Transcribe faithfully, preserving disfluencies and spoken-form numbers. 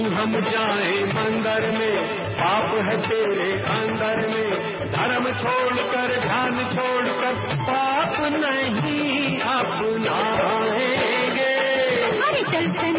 हम जाए मंदिर में, पाप है तेरे अंदर में, धर्म छोड़कर ध्यान